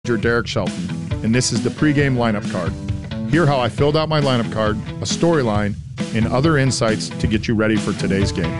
Derek Shelton, and this is the pregame lineup card. Hear how I filled out my lineup card, a storyline, and other insights to get you ready for today's game.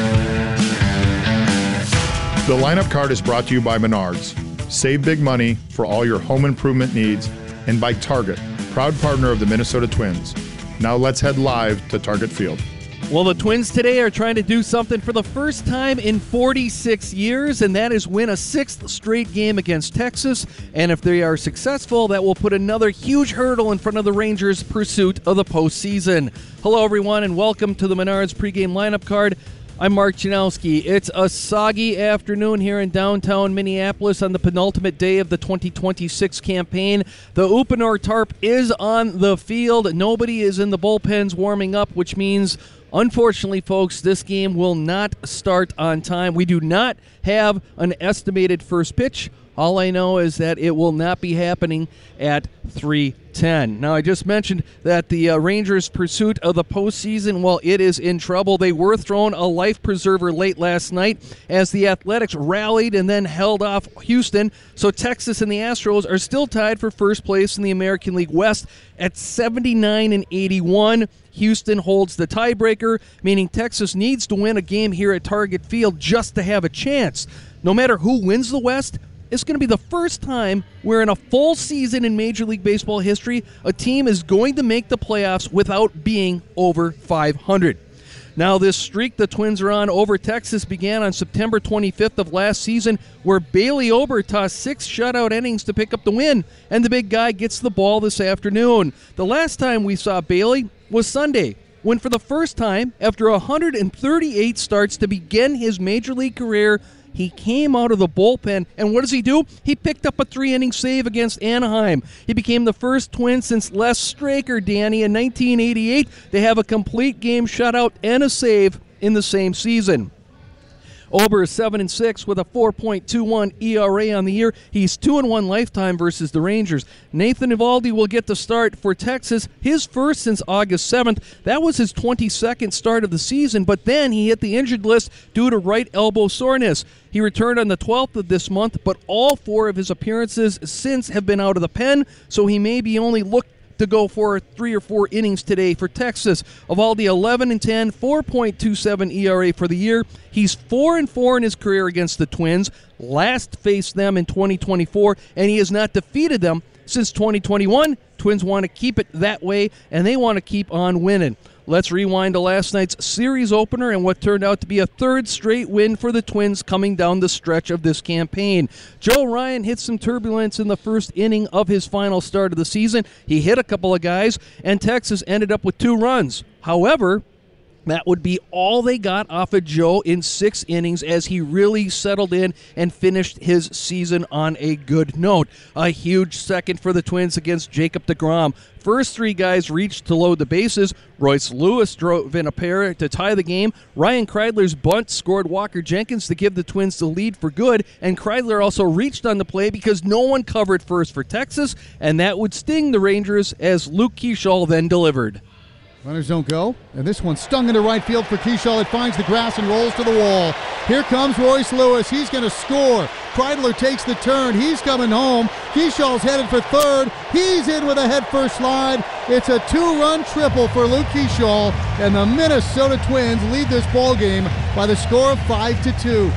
The lineup card is brought to you by Menards. Save big money for all your home improvement needs, and by Target, proud partner of the Minnesota Twins. Now let's head live to Target Field. Well, the Twins today are trying to do something for the first time in 46 years, and that is win a sixth straight game against Texas. And if they are successful, that will put another huge hurdle in front of the Rangers' pursuit of the postseason. Hello, everyone, and welcome to the Menards pregame lineup card. I'm Mark Janowski. It's a soggy afternoon here in downtown Minneapolis on the penultimate day of the 2026 campaign. The Uponor Tarp is on the field. Nobody is in the bullpens warming up, which means, unfortunately, folks, this game will not start on time. We do not have an estimated first pitch. All I know is that it will not be happening at 3:10. Now, I just mentioned that the Rangers' pursuit of the postseason, well, it is in trouble. They were thrown a life preserver late last night as the Athletics rallied and then held off Houston. So Texas and the Astros are still tied for first place in the American League West at 79 and 81. Houston holds the tiebreaker, meaning Texas needs to win a game here at Target Field just to have a chance. No matter who wins the West, it's going to be the first time where in a full season in Major League Baseball history, a team is going to make the playoffs without being over 500. Now, this streak the Twins are on over Texas began on September 25th of last season, where Bailey Ober tossed 6 shutout innings to pick up the win, and the big guy gets the ball this afternoon. The last time we saw Bailey was Sunday, when for the first time, after 138 starts to begin his Major League career, he came out of the bullpen, and what does he do? He picked up a 3-inning save against Anaheim. He became the first Twin since Les Straker, Danny, in 1988 to have a complete game shutout and a save in the same season. Ober is 7-6 with a 4.21 ERA on the year. He's 2-1 lifetime versus the Rangers. Nathan Eovaldi will get the start for Texas, his first since August 7th. That was his 22nd start of the season, but then he hit the injured list due to right elbow soreness. He returned on the 12th of this month, but all 4 of his appearances since have been out of the pen, so he may be only looked to go for 3 or 4 innings today for Texas. Eovaldi 11-10, 4.27 ERA for the year. He's 4-4 in his career against the Twins. Last faced them in 2024, and he has not defeated them since 2021. Twins want to keep it that way, and they want to keep on winning. Let's rewind to last night's series opener and what turned out to be a 3rd straight win for the Twins coming down the stretch of this campaign. Joe Ryan hit some turbulence in the first inning of his final start of the season. He hit a couple of guys, and Texas ended up with 2 runs. However, that would be all they got off of Joe in 6 innings as he really settled in and finished his season on a good note. A huge second for the Twins against Jacob deGrom. First 3 guys reached to load the bases. Royce Lewis drove in a pair to tie the game. Ryan Kreidler's bunt scored Walker Jenkins to give the Twins the lead for good, and Kreidler also reached on the play because no one covered first for Texas, and that would sting the Rangers as Luke Keeschall then delivered. Runners don't go, and this one stung into right field for Keeschall. It finds the grass and rolls to the wall. Here comes Royce Lewis. He's going to score. Kreidler takes the turn. He's coming home. Keeschall's headed for third. He's in with a head-first slide. It's a 2-run triple for Luke Keeschall, and the Minnesota Twins lead this ball game by the score of 5-2.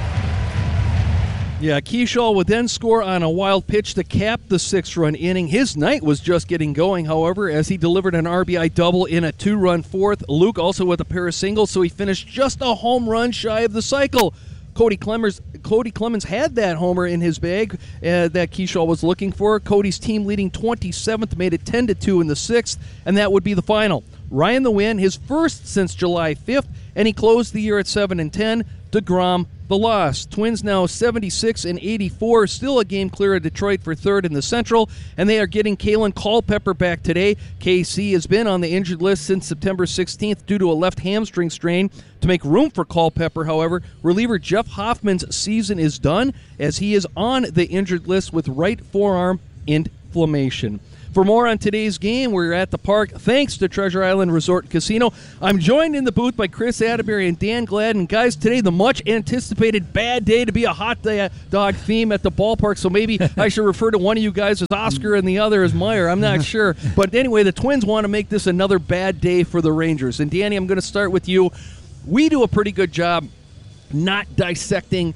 Yeah, Keeschall would then score on a wild pitch to cap the 6-run inning. His night was just getting going, however, as he delivered an RBI double in a 2-run 4th. Luke also with a pair of singles, so he finished just a home run shy of the cycle. Cody Clemens had that homer in his bag that Keeschall was looking for. Cody's team-leading 27th made it 10-2 in the 6th, and that would be the final. Ryan the win, his first since July 5th, and he closed the year at 7-10. deGrom the loss. Twins now 76-84, still a game clear of Detroit for 3rd in the Central, and they are getting Kalen Culpepper back today. KC has been on the injured list since September 16th due to a left hamstring strain. To make room for Culpepper, however, reliever Jeff Hoffman's season is done as he is on the injured list with right forearm inflammation. For more on today's game, we're at the park thanks to Treasure Island Resort and Casino. I'm joined in the booth by Chris Atterbury and Dan Gladden. Guys, today the much-anticipated bad day to be a hot dog theme at the ballpark, so maybe I should refer to one of you guys as Oscar and the other as Meyer. I'm not sure. But anyway, the Twins want to make this another bad day for the Rangers. And Danny, I'm going to start with you. We do a pretty good job not dissecting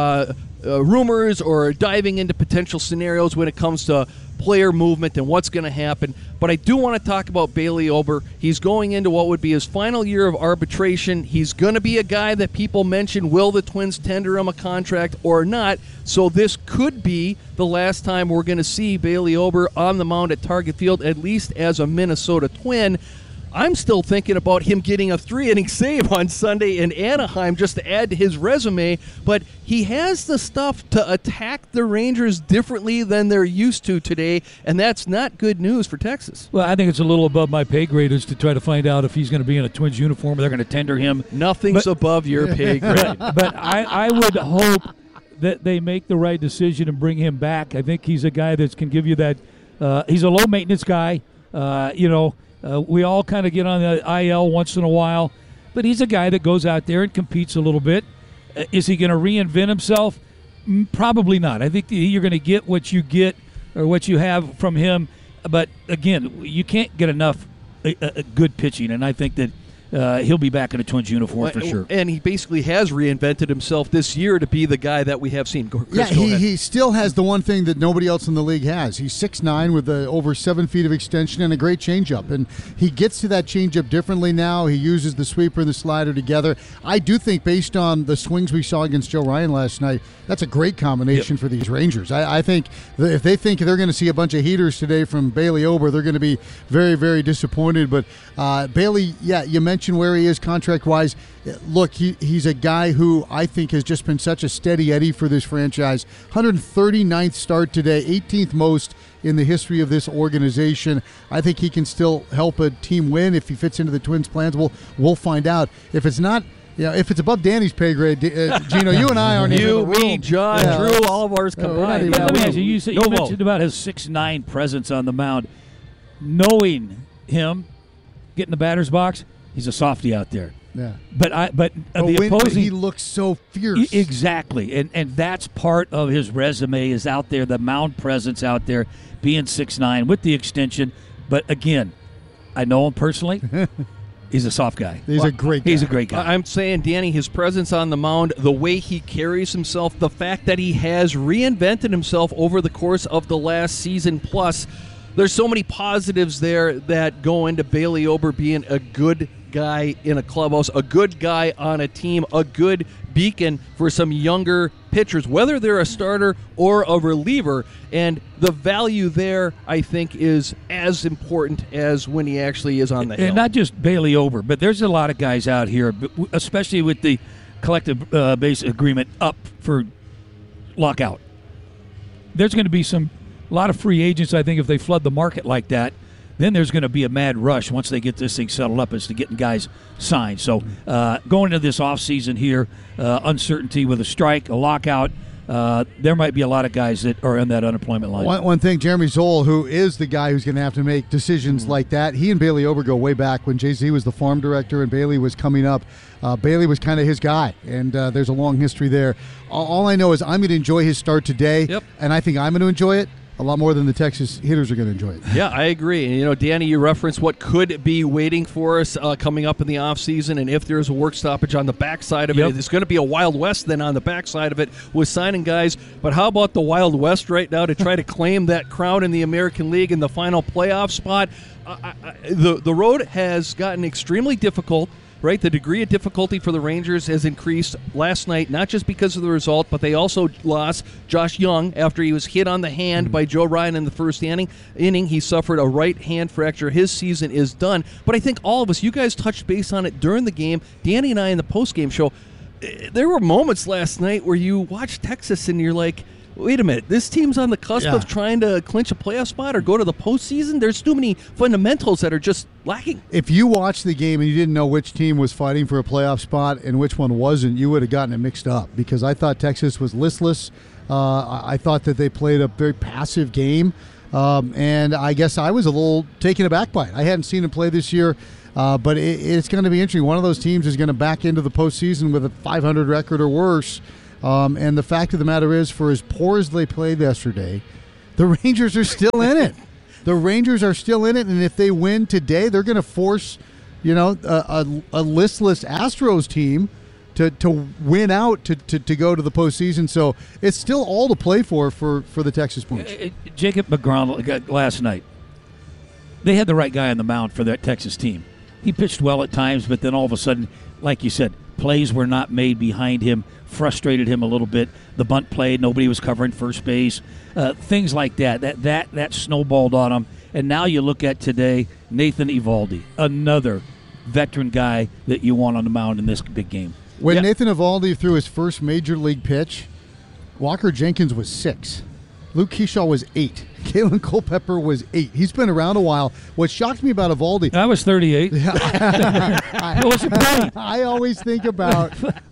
rumors or diving into potential scenarios when it comes to player movement and what's going to happen. But I do want to talk about Bailey Ober. He's going into what would be his final year of arbitration. He's going to be a guy that people mention, will the Twins tender him a contract or not? So this could be the last time we're going to see Bailey Ober on the mound at Target Field, at least as a Minnesota Twin. I'm still thinking about him getting a 3-inning save on Sunday in Anaheim just to add to his resume, but he has the stuff to attack the Rangers differently than they're used to today, and that's not good news for Texas. Well, I think it's a little above my pay grade is to try to find out if he's going to be in a Twins uniform or they're going to tender him. Nothing's above your pay grade. But I would hope that they make the right decision and bring him back. I think he's a guy that can give you that. He's a low-maintenance guy, we all kind of get on the IL once in a while, but he's a guy that goes out there and competes a little bit. Is he going to reinvent himself? Probably not. I think you're going to get what you get or what you have from him. But, again, you can't get enough good pitching, and I think that he'll be back in a Twins uniform for sure. And he basically has reinvented himself this year to be the guy that we have seen. Chris, he still has the one thing that nobody else in the league has. He's 6'9" with over 7 feet of extension and a great changeup. And he gets to that changeup differently now. He uses the sweeper and the slider together. I do think based on the swings we saw against Joe Ryan last night, that's a great combination for these Rangers. I think that if they think they're going to see a bunch of heaters today from Bailey Ober, they're going to be very, very disappointed. But Bailey, you mentioned where he is contract-wise. Look, he's a guy who I think has just been such a steady Eddie for this franchise. 139th start today, 18th most in the history of this organization. I think he can still help a team win if he fits into the Twins' plans. We'll find out. If it's not, if it's above Danny's pay grade, Gino, you and I aren't even in the room. Me, John, Drew, all of ours combined. Let me ask you, you mentioned about his 6'9" presence on the mound. Knowing him, getting the batter's box, he's a softy out there. Yeah. But the opposing, he looks so fierce. Exactly. And that's part of his resume is out there, the mound presence out there, being 6'9" with the extension. But again, I know him personally. He's a soft guy. He's a great guy. He's a great guy. I'm saying, Danny, his presence on the mound, the way he carries himself, the fact that he has reinvented himself over the course of the last season plus, there's so many positives there that go into Bailey Ober being a good guy in a clubhouse, a good guy on a team, a good beacon for some younger pitchers, whether they're a starter or a reliever. And the value there, I think, is as important as when he actually is on the hill. And not just Bailey Ober, but there's a lot of guys out here, especially with the collective base agreement up for lockout. There's going to be a lot of free agents, I think, if they flood the market like that. Then there's going to be a mad rush once they get this thing settled up as to getting guys signed. So going into this offseason here, uncertainty with a strike, a lockout, there might be a lot of guys that are in that unemployment line. One thing, Jeremy Zoll, who is the guy who's going to have to make decisions like that, he and Bailey Ober go way back when Jay-Z was the farm director and Bailey was coming up. Bailey was kind of his guy, and there's a long history there. All I know is I'm going to enjoy his start today, and I think I'm going to enjoy it a lot more than the Texas hitters are going to enjoy it. Yeah, I agree. And, Danny, you referenced what could be waiting for us coming up in the offseason, and if there's a work stoppage on the backside of it, it's going to be a Wild West then on the backside of it with signing guys. But how about the Wild West right now to try to claim that crown in the American League in the final playoff spot? The road has gotten extremely difficult. Right, the degree of difficulty for the Rangers has increased last night, not just because of the result, but they also lost Josh Young after he was hit on the hand by Joe Ryan in the first inning. He suffered a right hand fracture. His season is done. But I think all of us, you guys touched base on it during the game. Danny and I in the post-game show, there were moments last night where you watched Texas and you're like, wait a minute, this team's on the cusp of trying to clinch a playoff spot or go to the postseason? There's too many fundamentals that are just lacking. If you watched the game and you didn't know which team was fighting for a playoff spot and which one wasn't, you would have gotten it mixed up because I thought Texas was listless. I thought that they played a very passive game, and I guess I was a little taken aback by it. I hadn't seen them play this year, but it's going to be interesting. One of those teams is going to back into the postseason with a 500 record or worse. And the fact of the matter is, for as poor as they played yesterday, the Rangers are still in it. The Rangers are still in it, and if they win today, they're going to force, a listless Astros team to win out to go to the postseason. So it's still all to play for the Texas Moons. Jacob McGraw last night, they had the right guy on the mound for that Texas team. He pitched well at times, but then all of a sudden, like you said, plays were not made behind him, frustrated him a little bit. The bunt play, nobody was covering first base, things like that. That snowballed on him. And now you look at today, Nathan Eovaldi, another veteran guy that you want on the mound in this big game. When Nathan Eovaldi threw his first major league pitch, Walker Jenkins was 6. Luke Kershaw was 8. Kalen Culpepper was 8. He's been around a while. What shocked me about Eovaldi... I was 38. I always think about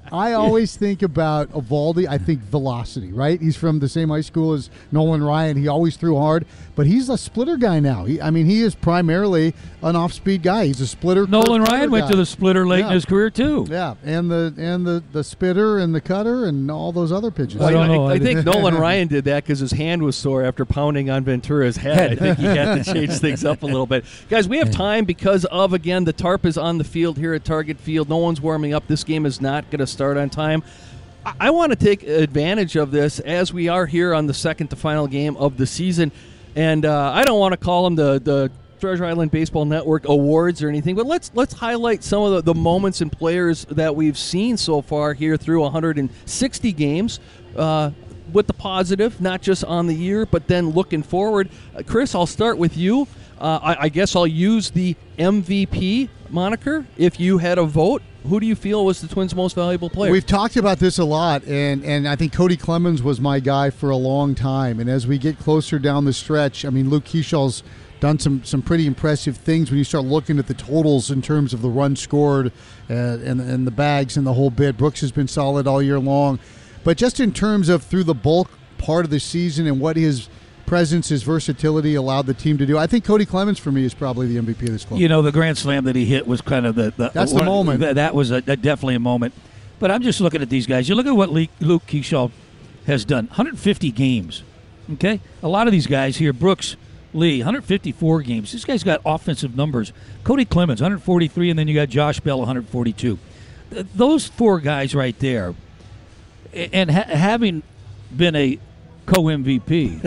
Eovaldi, I think velocity, right? He's from the same high school as Nolan Ryan. He always threw hard, but he's a splitter guy now. He is primarily an off-speed guy. He's a splitter. Nolan Ryan went to the splitter late in his career, too. Yeah, and the spitter and the cutter and all those other pitches. I don't know. I think Nolan Ryan did that because his hand was sore after pounding on Ventura's head. I think he had to change things up a little bit. Guys, we have time because of, again, the tarp is on the field here at Target Field. No one's warming up. This game is not going to start on time. I want to take advantage of this as we are here on the second to final game of the season. And I don't want to call them the Treasure Island Baseball Network awards or anything, but let's highlight some of the moments and players that we've seen so far here through 160 games. With the positive, not just on the year, but then looking forward. Chris, I'll start with you. I guess I'll use the MVP moniker. If you had a vote, who do you feel was the Twins' most valuable player? We've talked about this a lot, and I think Cody Clemens was my guy for a long time. And as we get closer down the stretch, I mean, Luke Kearshaw's done some pretty impressive things when you start looking at the totals in terms of the runs scored and the bags and the whole bit. Brooks has been solid all year long. But just in terms of through the bulk part of the season and what his presence, his versatility allowed the team to do, I think Cody Clemens for me is probably the MVP of this club. The grand slam that he hit was kind of that's the moment. That was definitely a moment. But I'm just looking at these guys. You look at what Luke Kershaw has done. 150 games. Okay? A lot of these guys here, Brooks, Lee, 154 games. This guy's got offensive numbers. Cody Clemens, 143, and then you got Josh Bell, 142. Those 4 guys right there, and having been a co-MVP,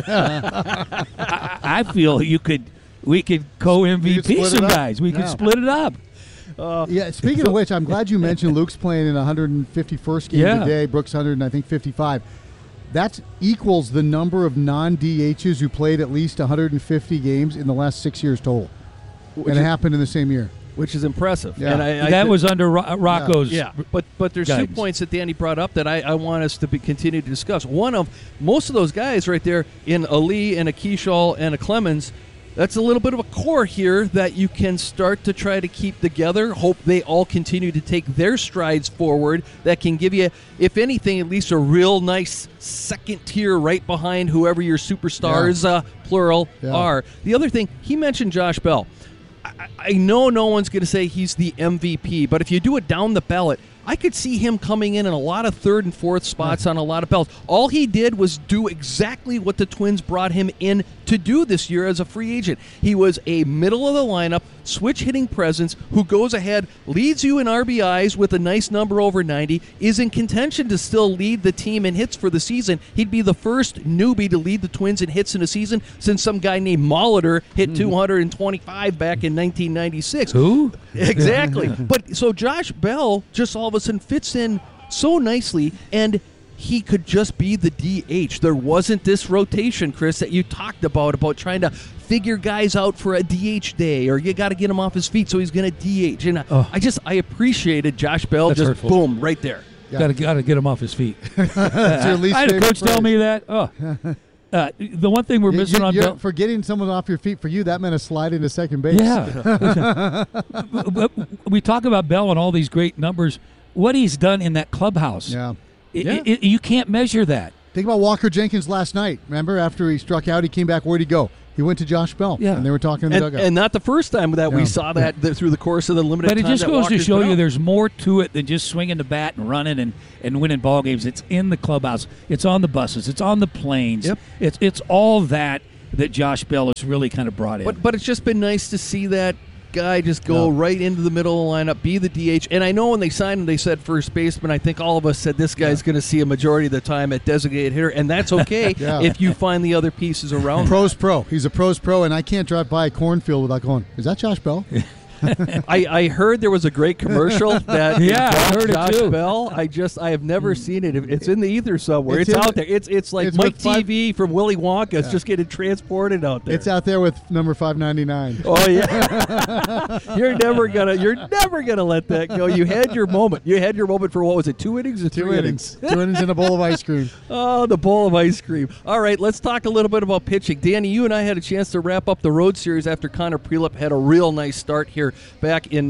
I feel we could co-MVP some guys. We could split it up. Speaking of which, I'm glad you mentioned Luke's playing in 151st game today. Brooks 155. That equals the number of non-DHs who played at least 150 games in the last 6 years total. And it happened in the same year. Which is impressive. Yeah. And that was under Rocco's. Yeah, but there's guidance. 2 points that Danny brought up that I want us to continue to discuss. One of most of those guys right there in a Lee and a Kershaw and a Clemens, that's a little bit of a core here that you can start to try to keep together. Hope they all continue to take their strides forward. That can give you, if anything, at least a real nice second tier right behind whoever your superstars, plural, are. The other thing, he mentioned Josh Bell. I know no one's going to say he's the MVP, but if you do it down the ballot, I could see him coming in a lot of 3rd and 4th spots on a lot of ballots. All he did was do exactly what the Twins brought him in to do this year as a free agent. He was a middle of the lineup, switch hitting presence who goes ahead, leads you in RBIs with a nice number over 90, is in contention to still lead the team in hits for the season. He'd be the first newbie to lead the Twins in hits in a season since some guy named Molitor hit 225 back in 1996. Who? Exactly. But so Josh Bell just all of a sudden fits in so nicely, and he could just be the DH. There wasn't this rotation, Chris, that you talked about trying to figure guys out for a DH day, or you got to get him off his feet so he's going to DH. And I appreciated Josh Bell. That's just hurtful. Boom, right there. Got to get him off his feet. That's your least I had a coach favorite tell phrase. me that. The one thing we're missing on Bell. For getting someone off your feet, for you, that meant a slide into second base. Yeah. We talk about Bell and all these great numbers. What he's done in that clubhouse. Yeah. You can't measure that. Think about Walker Jenkins last night. Remember, after he struck out, he came back. Where'd he go? He went to Josh Bell. Yeah. And they were talking in the dugout. And not the first time that we saw that through the course of the limited time. But it just that goes to Walker's show been you out. there's more to it than just swinging the bat and running and winning ball games. It's in the clubhouse. It's on the buses. It's on the planes. Yep. It's all that Josh Bell has really kind of brought in. But it's just been nice to see that guy just go right into the middle of the lineup, be the DH. And I know when they signed him, they said first baseman. I think all of us said this guy's going to see a majority of the time at designated hitter, and that's okay if you find the other pieces around. Pro's pro. He's a pro's pro, and I can't drive by a cornfield without going, is that Josh Bell? I heard there was a great commercial that I heard Josh it too. Bell. I have never seen it. It's in the ether somewhere. It's in out the- there. It's like it's Mike with five- TV from Willy Wonka. It's just getting transported out there. It's out there with number 599. Oh yeah, you're never gonna let that go. You had your moment. You had your moment for what was it? 2 innings or 3 Two innings. 2 innings and a bowl of ice cream. Oh, the bowl of ice cream. All right, let's talk a little bit about pitching. Danny, you and I had a chance to wrap up the road series after Connor Prelip had a real nice start here back in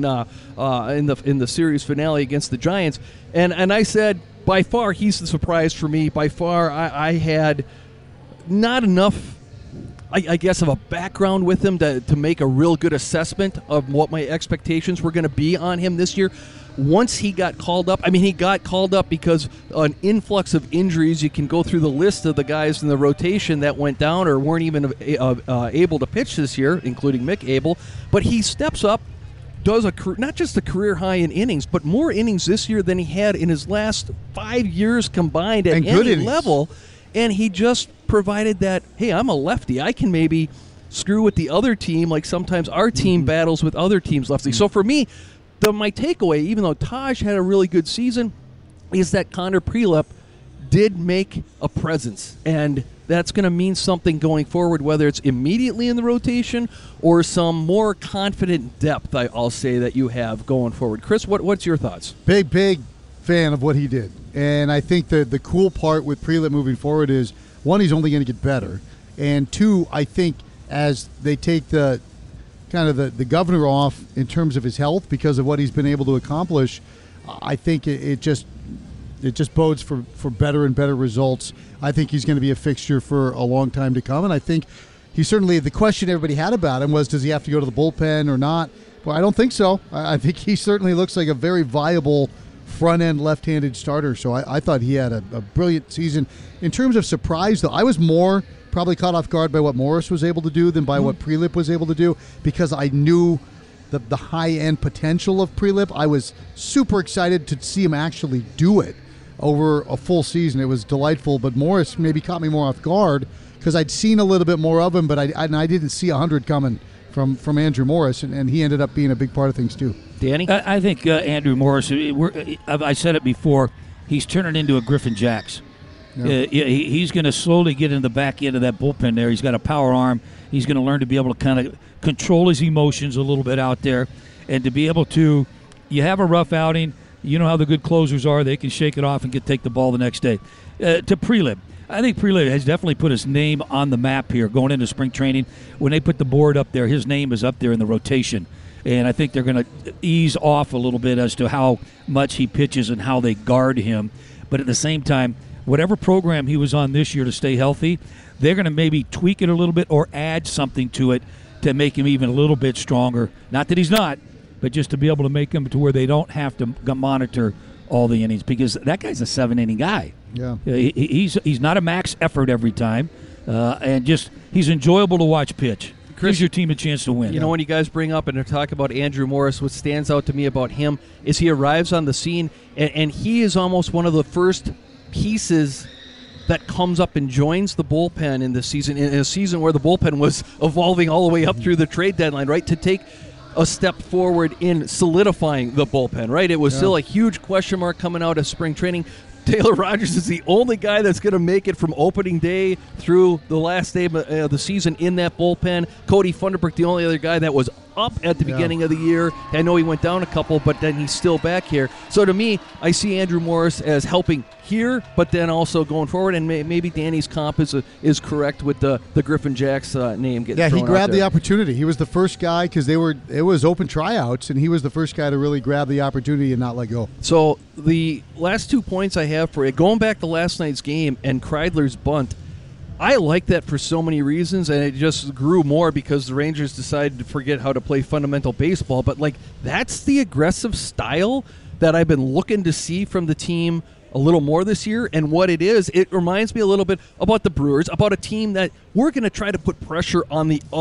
the series finale against the Giants, and I said by far he's the surprise for me. By far, I had not enough, I guess, of a background with him to make a real good assessment of what my expectations were going to be on him this year. Once he got called up, he got called up because an influx of injuries. You can go through the list of the guys in the rotation that went down or weren't even able to pitch this year, including Mick Abel. But he steps up, does not just a career high in innings, but more innings this year than he had in his last 5 years combined at And good any innings. level. And he just provided that, hey, I'm a lefty. I can maybe screw with the other team like sometimes our team battles with other teams' lefties. So for me, my takeaway, even though Taj had a really good season, is that Connor Prelip did make a presence. And that's going to mean something going forward, whether it's immediately in the rotation or some more confident depth, I'll say, that you have going forward. Chris, what's your thoughts? Big fan of what he did. And I think the cool part with Prelip moving forward is, one, he's only going to get better. And two, I think as they take the governor off in terms of his health because of what he's been able to accomplish, I think it just bodes for better and better results. I think he's going to be a fixture for a long time to come. And I think he certainly, the question everybody had about him was, does he have to go to the bullpen or not? Well, I don't think so. I think he certainly looks like a very viable front-end left-handed starter. So I thought he had a brilliant season. In terms of surprise, though, I was more probably caught off guard by what Morris was able to do than by what Prelip was able to do, because I knew the high-end potential of Prelip. I was super excited to see him actually do it over a full season. It was delightful, but Morris maybe caught me more off guard because I'd seen a little bit more of him, but I didn't see 100 coming from Andrew Morris, and he ended up being a big part of things too. Danny? I think Andrew Morris, I said it before, he's turning into a Griffin Jacks. Yeah. He's going to slowly get in the back end of that bullpen there. He's got a power arm. He's going to learn to be able to kind of control his emotions a little bit out there, and to be able to, you have a rough outing, you know how the good closers are, they can shake it off and take the ball the next day. To Prelip, I think Prelip has definitely put his name on the map here going into spring training. When they put the board up there, his name is up there in the rotation. And I think they're going to ease off a little bit as to how much he pitches and how they guard him. But at the same time, whatever program he was on this year to stay healthy, they're going to maybe tweak it a little bit or add something to it to make him even a little bit stronger. Not that he's not, but just to be able to make him to where they don't have to monitor all the innings, because that guy's a 7-inning guy. Yeah, he's not a max effort every time, and just he's enjoyable to watch pitch. Gives your team a chance to win. You know, when you guys bring up and talk about Andrew Morris, what stands out to me about him is he arrives on the scene, and he is almost one of the first pieces that comes up and joins the bullpen in a season where the bullpen was evolving all the way up through the trade deadline, right, to take a step forward in solidifying the bullpen, right? It was still a huge question mark coming out of spring training. Taylor Rogers is the only guy that's going to make it from opening day through the last day of the season in that bullpen. Cody Funderburk, the only other guy that was up at the beginning of the year. I know he went down a couple, but then he's still back here. So to me, I see Andrew Morris as helping here, but then also going forward. And maybe Danny's comp is correct with the Griffin Jacks name getting thrown he grabbed out there. the opportunity. He was the first guy because it was open tryouts, and he was the first guy to really grab the opportunity and not let go. So the last 2 points I have for you, going back to last night's game and Kreidler's bunt, I like that for so many reasons, and it just grew more because the Rangers decided to forget how to play fundamental baseball. But, that's the aggressive style that I've been looking to see from the team a little more this year. And what it is, it reminds me a little bit about the Brewers, about a team that we're going to try to put pressure on the